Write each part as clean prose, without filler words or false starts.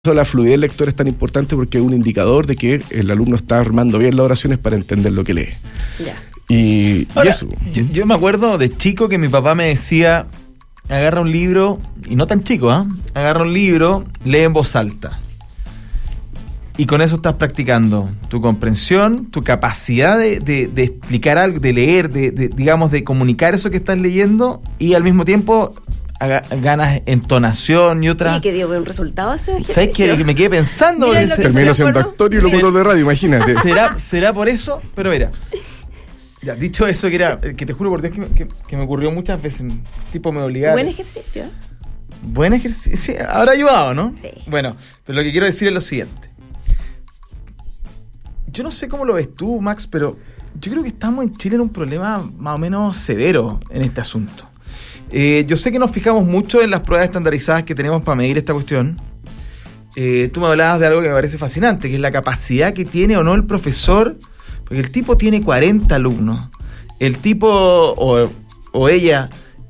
la fluidez lectora es tan importante porque es un indicador de que el alumno está armando bien las oraciones para entender lo que lee. Ya. Y eso. Yo me acuerdo de chico que mi papá me decía, agarra un libro, y no tan chico, agarra un libro, lee en voz alta. Y con eso estás practicando tu comprensión, tu capacidad de explicar algo, de leer, digamos, de comunicar eso que estás leyendo, y al mismo tiempo ganas entonación y otra. ¿Y que dio buen resultado ese ejercicio? ¿Sabes qué? Que me quedé pensando. Termino siendo actor y locutor de radio, imagínate. ¿Será por eso? Pero mira, ya, dicho eso, que te juro por Dios que me ocurrió muchas veces, tipo me obligaba. Buen ejercicio. Buen ejercicio, sí, habrá ayudado, ¿no? Sí. Bueno, pero lo que quiero decir es lo siguiente. Yo no sé cómo lo ves tú, Max, pero yo creo que estamos en Chile en un problema más o menos severo en este asunto. Yo sé que nos fijamos mucho en las pruebas estandarizadas que tenemos para medir esta cuestión. Tú me hablabas de algo que me parece fascinante, que es la capacidad que tiene o no el profesor, porque el tipo tiene 40 alumnos. El tipo o ella,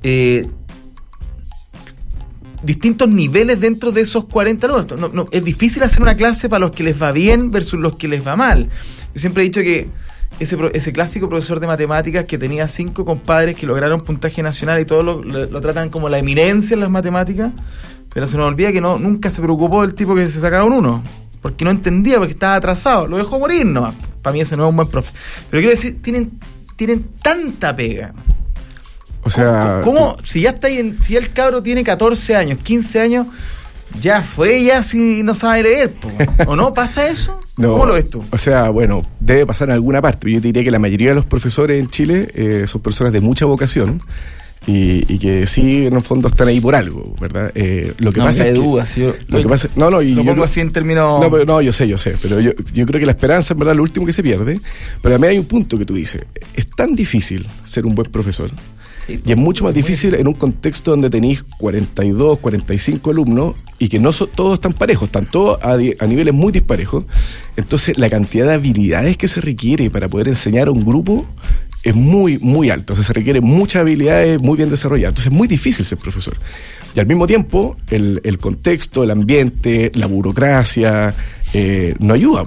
distintos niveles dentro de esos 40 alumnos. No, es difícil hacer una clase para los que les va bien versus los que les va mal. Yo siempre he dicho que ese clásico profesor de matemáticas que tenía 5 compadres que lograron puntaje nacional y todos lo tratan como la eminencia en las matemáticas, pero se nos olvida que nunca se preocupó del tipo que se sacaba un 1, porque no entendía, porque estaba atrasado, lo dejó morir nomás. Para mí ese no es un buen profe. Pero quiero decir, tienen tanta pega. O sea, ¿Cómo? Si ya está ahí, si el cabro tiene 14 años, 15 años, ya fue ya si no sabe leer, ¿o no? ¿Pasa eso? No, ¿cómo lo ves tú? O sea, bueno, debe pasar en alguna parte, pero yo te diría que la mayoría de los profesores en Chile son personas de mucha vocación y que sí, en el fondo están ahí por algo, ¿verdad? Lo que pasa es que... Lo pongo así en términos... Yo sé, pero yo creo que la esperanza, en verdad, es lo último que se pierde, pero también hay un punto que tú dices, es tan difícil ser un buen profesor. Y es mucho más difícil en un contexto donde tenéis 42, 45 alumnos y que no todos están parejos, están todos a niveles muy disparejos. Entonces la cantidad de habilidades que se requiere para poder enseñar a un grupo es muy, muy alta. O sea, se requieren muchas habilidades muy bien desarrolladas. Entonces es muy difícil ser profesor. Y al mismo tiempo, el contexto, el ambiente, la burocracia, no ayuda,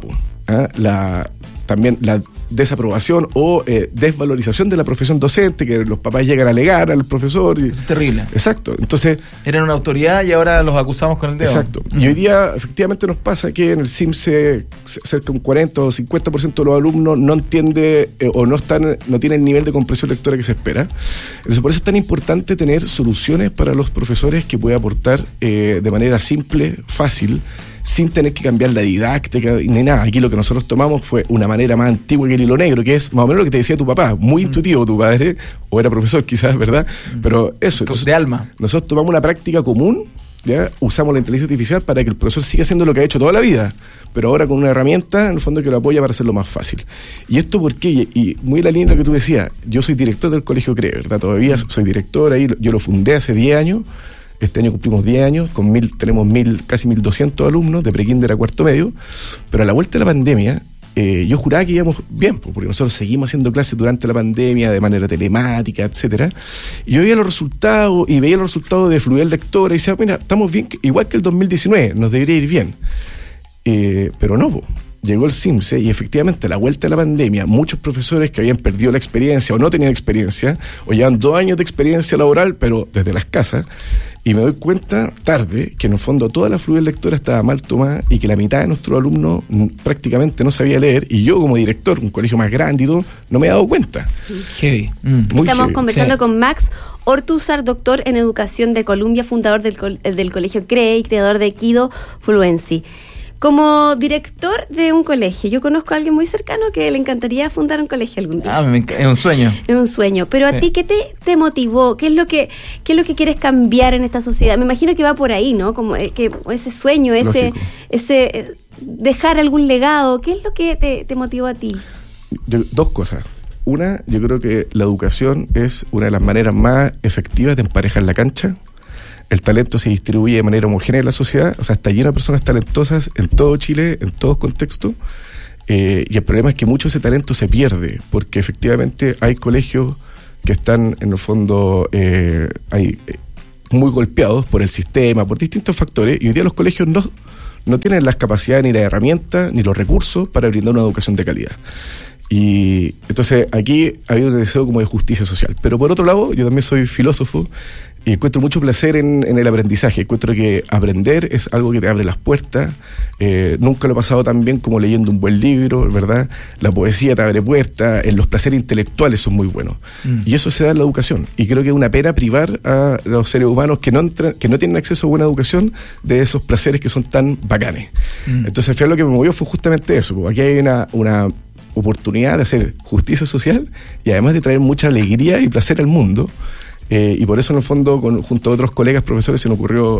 también la desaprobación o desvalorización de la profesión docente, que los papás llegan a alegar al profesor. Eso es terrible. Exacto. Entonces, eran una autoridad y ahora los acusamos con el dedo. Exacto. Y hoy día, efectivamente, nos pasa que en el CIMSE cerca de un 40 o 50% de los alumnos no entiende o no tienen el nivel de comprensión lectora que se espera. Entonces, por eso es tan importante tener soluciones para los profesores que puedan aportar de manera simple, fácil, sin tener que cambiar la didáctica ni nada. Aquí lo que nosotros tomamos fue una manera más antigua que el hilo negro, que es más o menos lo que te decía tu papá, muy intuitivo tu padre, o era profesor quizás, ¿verdad? Pero eso. Entonces, de alma. Nosotros tomamos una práctica común, ¿ya? Usamos la inteligencia artificial para que el profesor siga haciendo lo que ha hecho toda la vida, pero ahora con una herramienta, en el fondo, que lo apoya para hacerlo más fácil. ¿Y esto por qué? Y muy en la línea de lo que tú decías, yo soy director del Colegio CRE, ¿verdad? Todavía soy director ahí, yo lo fundé hace 10 años. Este año cumplimos 10 años, tenemos casi 1.200 alumnos de prekinder a cuarto medio, pero a la vuelta de la pandemia, yo juraba que íbamos bien, porque nosotros seguimos haciendo clases durante la pandemia de manera telemática, etcétera. Y yo veía los resultados de fluidez lectora y decía, mira, estamos bien, igual que el 2019, nos debería ir bien. Pero no, llegó el CIMSE y efectivamente a la vuelta de la pandemia muchos profesores que habían perdido la experiencia o no tenían experiencia o llevan 2 años de experiencia laboral pero desde las casas, y me doy cuenta tarde que en el fondo toda la fluidez lectora estaba mal tomada y que la mitad de nuestros alumnos prácticamente no sabía leer, y yo como director, un colegio más grande y todo, no me he dado cuenta. Heavy. Estamos conversando con Max Ortúzar, doctor en Educación de Columbia, fundador del Colegio CRE y creador de Kido Fluency. Como director de un colegio, yo conozco a alguien muy cercano que le encantaría fundar un colegio algún día. Es un sueño. Es un sueño. Pero a ti, ¿qué te motivó? ¿Qué es lo que quieres cambiar en esta sociedad? Me imagino que va por ahí, ¿no? Como que ese sueño, ese dejar algún legado. ¿Qué es lo que te motivó a ti? 2 cosas. Una, yo creo que la educación es una de las maneras más efectivas de emparejar la cancha. El talento se distribuye de manera homogénea en la sociedad, o sea, está lleno de personas talentosas en todo Chile, en todos contextos, y el problema es que mucho de ese talento se pierde, porque efectivamente hay colegios que están, en el fondo, muy golpeados por el sistema, por distintos factores, y hoy día los colegios no tienen las capacidades ni las herramientas ni los recursos para brindar una educación de calidad. Y entonces aquí hay un deseo como de justicia social. Pero por otro lado, yo también soy filósofo y encuentro mucho placer en el aprendizaje. Encuentro que aprender es algo que te abre las puertas. Nunca lo he pasado tan bien como leyendo un buen libro, ¿verdad? La poesía te abre puertas, los placeres intelectuales son muy buenos. Y eso se da en la educación. Y creo que es una pena privar a los seres humanos que no tienen acceso a buena educación de esos placeres que son tan bacanes. Entonces, al final lo que me movió fue justamente eso. Porque aquí hay una oportunidad de hacer justicia social y además de traer mucha alegría y placer al mundo. Y por eso en el fondo junto a otros colegas profesores se nos ocurrió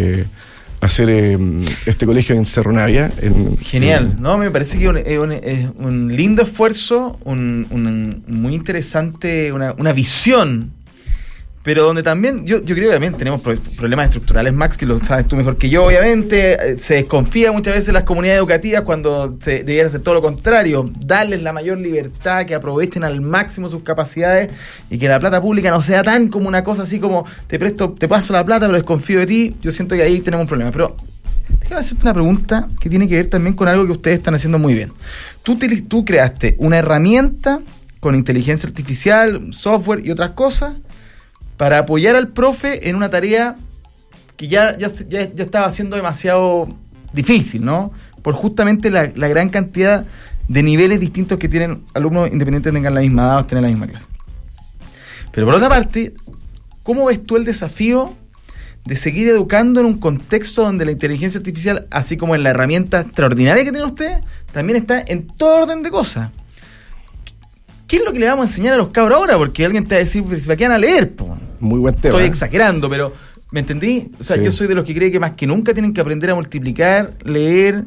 hacer este colegio en Cerro Navia. Genial, ¿no? Me parece que es un lindo esfuerzo, un muy interesante, una visión, pero donde también, yo creo que también tenemos problemas estructurales, Max, que lo sabes tú mejor que yo, obviamente. Se desconfía muchas veces de las comunidades educativas cuando se debiera hacer todo lo contrario, darles la mayor libertad, que aprovechen al máximo sus capacidades y que la plata pública no sea tan como una cosa así como te paso la plata, pero desconfío de ti. Yo siento que ahí tenemos un problema. Pero déjame hacerte una pregunta que tiene que ver también con algo que ustedes están haciendo muy bien. Tú creaste una herramienta con inteligencia artificial, software y otras cosas para apoyar al profe en una tarea que ya estaba siendo demasiado difícil, ¿no? Por justamente la gran cantidad de niveles distintos que tienen alumnos, independientes de tengan la misma edad o estén en la misma clase. Pero por otra parte, ¿cómo ves tú el desafío de seguir educando en un contexto donde la inteligencia artificial, así como en la herramienta extraordinaria que tiene usted, también está en todo orden de cosas? ¿Qué es lo que le vamos a enseñar a los cabros ahora? Porque alguien te va a decir, pues, ¿para qué van a leer? Po? Muy buen tema. Estoy exagerando, pero ¿me entendí? O sea, sí. Yo soy de los que cree que más que nunca tienen que aprender a multiplicar, leer,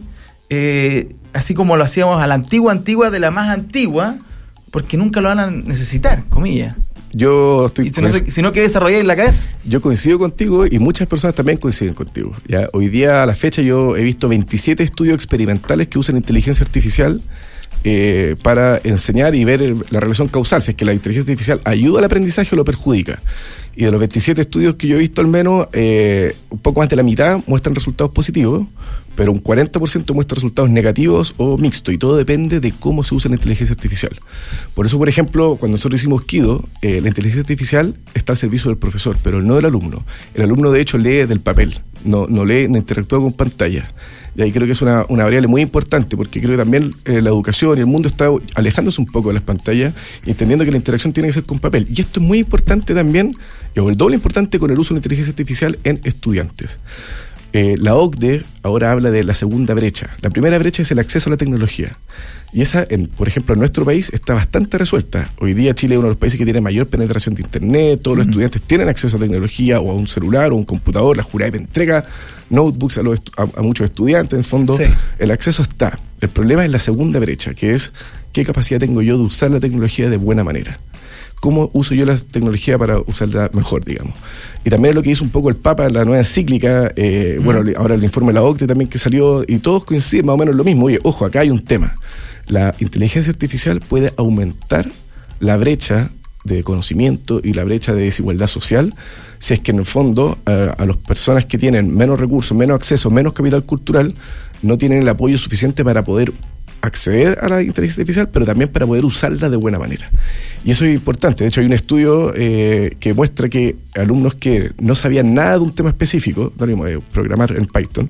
así como lo hacíamos a la antigua de la más antigua, porque nunca lo van a necesitar, comillas. Yo estoy... Sino que desarrollar en la cabeza. Yo coincido contigo y muchas personas también coinciden contigo. Ya, hoy día, a la fecha, yo he visto 27 estudios experimentales que usan inteligencia artificial para enseñar y ver la relación causal, si es que la inteligencia artificial ayuda al aprendizaje o lo perjudica. Y de los 27 estudios que yo he visto, al menos, un poco más de la mitad muestran resultados positivos, pero un 40% muestra resultados negativos o mixtos, y todo depende de cómo se usa la inteligencia artificial. Por eso, por ejemplo, cuando nosotros hicimos Kido, la inteligencia artificial está al servicio del profesor, pero no del alumno. El alumno, de hecho, lee del papel, no lee, no interactúa con pantalla. Y ahí creo que es una variable muy importante, porque creo que también la educación y el mundo está alejándose un poco de las pantallas, entendiendo que la interacción tiene que ser con papel. Y esto es muy importante también, o el doble importante, con el uso de la inteligencia artificial en estudiantes. La OCDE ahora habla de la segunda brecha. La primera brecha es el acceso a la tecnología. Y esa, por ejemplo, en nuestro país está bastante resuelta. Hoy día Chile es uno de los países que tiene mayor penetración de Internet, todos los estudiantes tienen acceso a tecnología, o a un celular, o a un computador, la Junaep entrega notebooks a muchos estudiantes, en el fondo, sí. El acceso está. El problema es la segunda brecha, que es qué capacidad tengo yo de usar la tecnología de buena manera. ¿Cómo uso yo la tecnología para usarla mejor, digamos? Y también es lo que hizo un poco el Papa en la nueva encíclica, bueno, ahora el informe de la OCDE también que salió, y todos coinciden más o menos en lo mismo. Oye, ojo, acá hay un tema. La inteligencia artificial puede aumentar la brecha de conocimiento y la brecha de desigualdad social, si es que en el fondo a las personas que tienen menos recursos, menos acceso, menos capital cultural, no tienen el apoyo suficiente para poder acceder a la inteligencia artificial, pero también para poder usarla de buena manera. Y eso es importante. De hecho, hay un estudio que muestra que alumnos que no sabían nada de un tema específico, no mismo de programar en Python,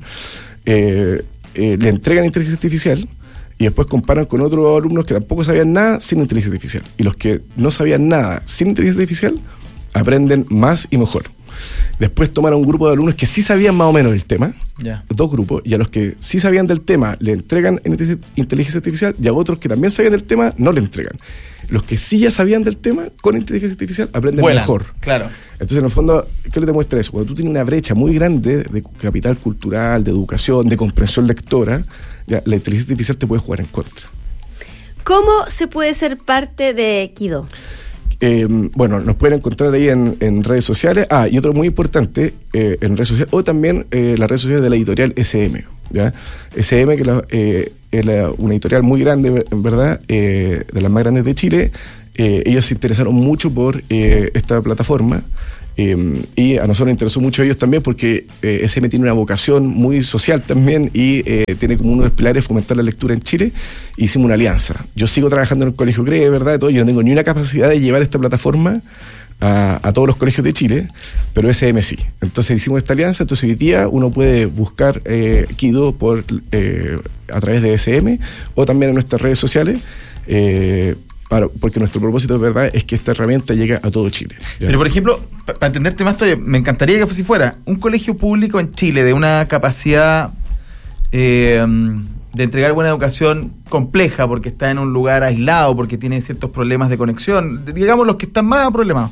le entregan inteligencia artificial y después comparan con otros alumnos que tampoco sabían nada sin inteligencia artificial. Y los que no sabían nada sin inteligencia artificial aprenden más y mejor. Después tomaron un grupo de alumnos que sí sabían más o menos del tema, dos grupos, y a los que sí sabían del tema le entregan inteligencia artificial, y a otros que también sabían del tema no le entregan. Los que sí ya sabían del tema con inteligencia artificial aprenden mejor. Claro. Entonces, en el fondo, ¿qué le demuestra eso? Cuando tú tienes una brecha muy grande de capital cultural, de educación, de comprensión lectora, ya, la inteligencia artificial te puede jugar en contra. ¿Cómo se puede ser parte de Kido? Bueno, nos pueden encontrar ahí en redes sociales. Y otro muy importante, en redes sociales, o también las redes sociales de la editorial SM. ¿Ya? SM, que es una editorial muy grande, en verdad, de las más grandes de Chile. Ellos se interesaron mucho por esta plataforma Y a nosotros nos interesó mucho ellos también porque SM tiene una vocación muy social también y tiene como uno de los pilares fomentar la lectura en Chile. Hicimos una alianza. Yo sigo trabajando en el Colegio CRE, ¿verdad? Todo. Yo no tengo ni una capacidad de llevar esta plataforma a todos los colegios de Chile, pero SM sí. Entonces hicimos esta alianza. Entonces hoy día uno puede buscar Kido a través de SM o también en nuestras redes sociales. Porque nuestro propósito de verdad es que esta herramienta llegue a todo Chile. ¿Ya? Pero por ejemplo, para entenderte más todavía, me encantaría que si fuera un colegio público en Chile de una capacidad de entregar buena educación compleja, porque está en un lugar aislado, porque tiene ciertos problemas de conexión, digamos los que están más problemados,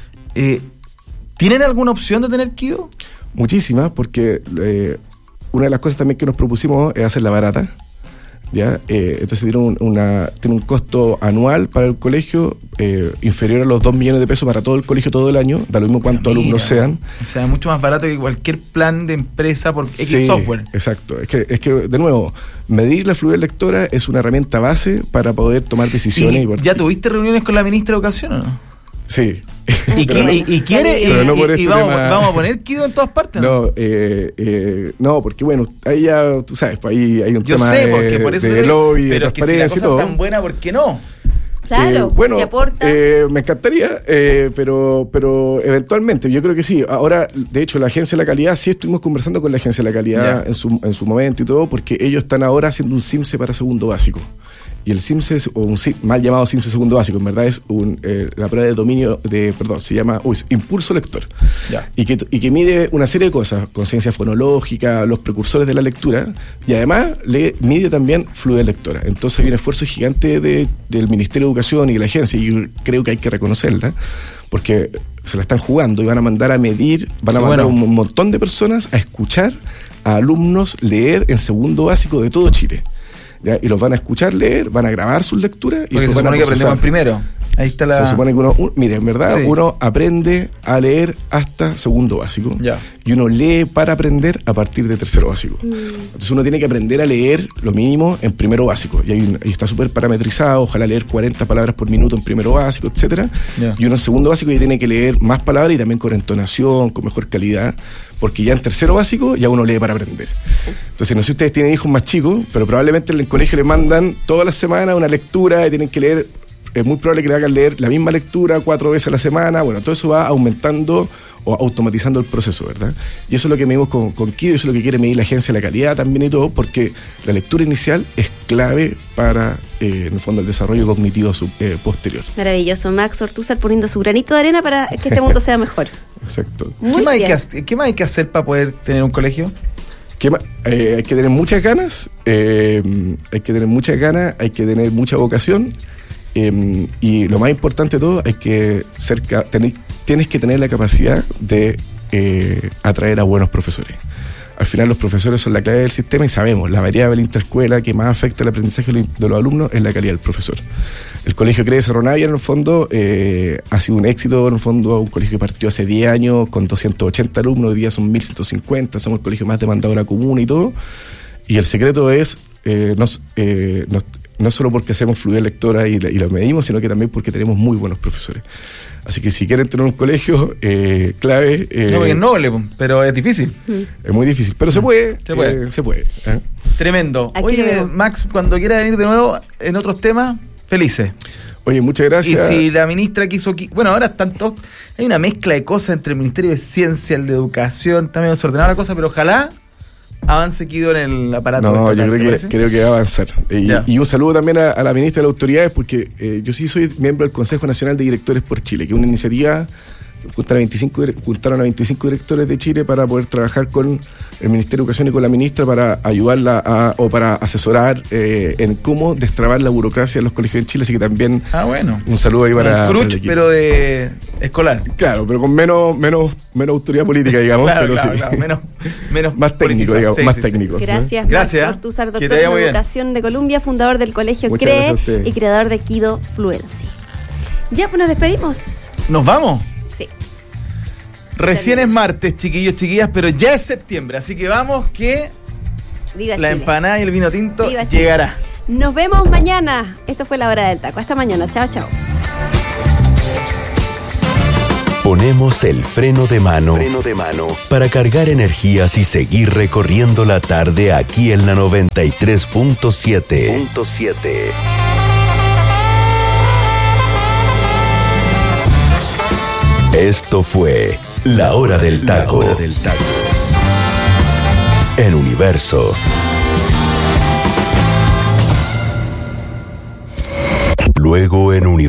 ¿tienen alguna opción de tener Kido? Muchísimas, porque una de las cosas también que nos propusimos es hacerla barata. ¿Ya? Entonces tiene un costo anual para el colegio inferior a los 2 millones de pesos para todo el colegio todo el año, da lo mismo cuántos alumnos sean. O sea, mucho más barato que cualquier plan de empresa por X software. Exacto, es que de nuevo, medir la fluidez lectora es una herramienta base para poder tomar decisiones. ¿Ya tuviste reuniones con la ministra de Educación o no? Sí. ¿Y quiere? Pero no por este vamos a poner Kido en todas partes, ¿no? No, porque bueno, ahí ya, tú sabes, pues ahí hay un tema de lobby, de transparencia, pero que si la cosa es tan buena, ¿por qué no? Claro, bueno, se aporta. Me encantaría, pero eventualmente, yo creo que sí. Ahora, de hecho, la Agencia de la Calidad, sí estuvimos conversando con la Agencia de la Calidad en su momento y todo, porque ellos están ahora haciendo un CIMSE para segundo básico. Y el CIMSE, mal llamado CIMSE segundo básico, en verdad es la prueba de dominio se llama impulso lector. Y que mide una serie de cosas, conciencia fonológica, los precursores de la lectura, y además mide también fluidez lectora. Entonces hay un esfuerzo gigante del Ministerio de Educación y de la agencia, y creo que hay que reconocerla, porque se la están jugando y van a mandar a medir, mandar a un montón de personas a escuchar a alumnos leer en segundo básico de todo Chile. ¿Ya? Y los van a escuchar leer, van a grabar sus lecturas y porque se supone que aprendemos en primero. Ahí está la... Se supone que en verdad uno aprende a leer hasta segundo básico. Y uno lee para aprender a partir de tercero básico. Entonces uno tiene que aprender a leer lo mínimo en primero básico. Y ahí está súper parametrizado, ojalá leer 40 palabras por minuto en primero básico, etcétera. Y uno en segundo básico ya tiene que leer más palabras y también con entonación, con mejor calidad, porque ya en tercero básico ya uno lee para aprender. Entonces, no sé si ustedes tienen hijos más chicos, pero probablemente en el colegio le mandan todas las semanas una lectura y tienen que leer, es muy probable que le hagan leer la misma lectura 4 veces a la semana. Bueno, todo eso va aumentando o automatizando el proceso, ¿verdad? Y eso es lo que medimos con Kido, eso es lo que quiere medir la Agencia de la Calidad también y todo, porque la lectura inicial es clave para, en el fondo, el desarrollo cognitivo posterior. Maravilloso. Max Ortúzar poniendo su granito de arena para que este mundo sea mejor. Exacto. ¿Qué más hay que hacer para poder tener un colegio? Hay que tener muchas ganas, hay que tener mucha vocación, y lo más importante de todo, tienes que tener la capacidad de atraer a buenos profesores. Al final los profesores son la clave del sistema y sabemos, la variable interescuela que más afecta el aprendizaje de los alumnos es la calidad del profesor. El colegio CRE de Cerro Navia, en el fondo, ha sido un éxito, en el fondo, un colegio que partió hace 10 años con 280 alumnos, hoy día son 1150, somos el colegio más demandado de la comuna y todo, y el secreto es no solo porque hacemos fluidez lectora y lo medimos, sino que también porque tenemos muy buenos profesores. Así que si quieren tener un colegio clave... no, es noble, pero es difícil. Es muy difícil, pero se puede. Se puede. Tremendo. Oye, Max, cuando quiera venir de nuevo en otros temas, felices. Oye, muchas gracias. Y si la ministra quiso... Bueno, ahora están todos... Hay una mezcla de cosas entre el Ministerio de Ciencia, el de Educación, también desordenada la cosa, pero ojalá avance Kido en el aparato. No, yo creo que va a avanzar. Y un saludo también a la ministra de las autoridades, porque yo sí soy miembro del Consejo Nacional de Directores por Chile, que es una iniciativa juntaron a 25 directores de Chile para poder trabajar con el Ministerio de Educación y con la ministra para ayudarla o para asesorar en cómo destrabar la burocracia en los colegios en Chile, así que también un saludo ahí para el equipo. Pero de escolar. Claro, pero con menos autoridad política, digamos. Menos más técnico, digamos, más técnico. Gracias. Ortúzar, doctor en Educación de Columbia, fundador del Colegio CRE y creador de Kido Fluency. Ya, pues nos despedimos. ¿Nos vamos? Sí. Recién es martes, chiquillos, chiquillas, pero ya es septiembre, así que vamos que Viva la Chile. Empanada y el vino tinto llegará. Nos vemos mañana. Esto fue La Hora del Taco. Hasta mañana. Chao, chao. Ponemos el freno de mano para cargar energías y seguir recorriendo la tarde aquí en la 93.7. Esto fue La Hora del Taco. En Universo. Luego en Universo.